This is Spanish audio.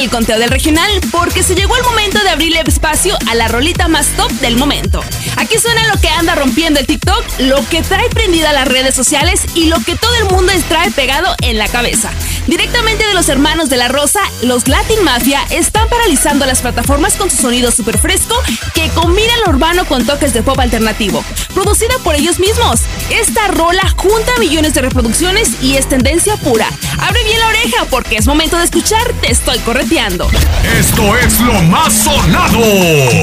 el conteo del regional porque se llegó el momento de abrirle espacio a la rolita más top del momento. Aquí suena lo que anda rompiendo el TikTok, lo que trae prendida las redes sociales y lo que todo el mundo trae pegado en la cabeza. Directamente de los hermanos de la Rosa, los Latin Mafia están paralizando las plataformas con su sonido súper fresco que combina lo urbano con toques de pop alternativo. Producida por ellos mismos, esta rola junta millones de reproducciones y es tendencia pura. Abre bien la oreja porque es momento de escuchar Te Estoy Correteando. Esto es lo más sonado.